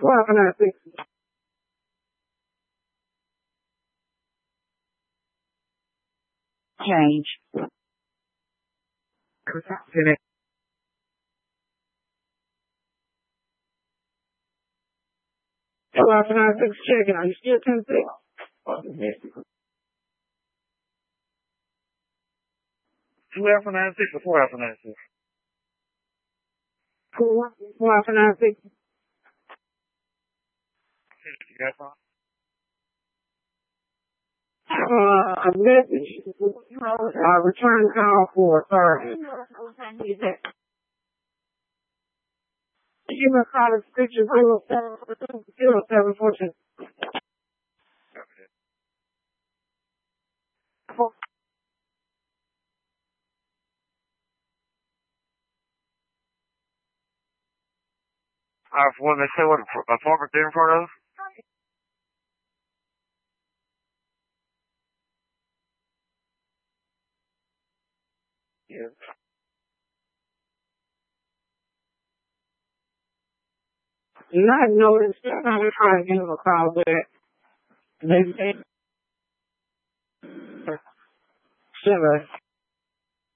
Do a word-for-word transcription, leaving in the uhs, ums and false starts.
Five and a half, six. Change. Finish. Five and a half, six. Chicken. Are you still ten six? Two half and a half six or four half and a half six? Four, four half and a half six. You got some? Uh, a message. Uh, return call for authority. Give me a call at scripture zero seven zero seven four two. All right, for one, they say what a farmer there in front of? Yeah. Not noticed. I'm trying to give him a call back. They say, seven.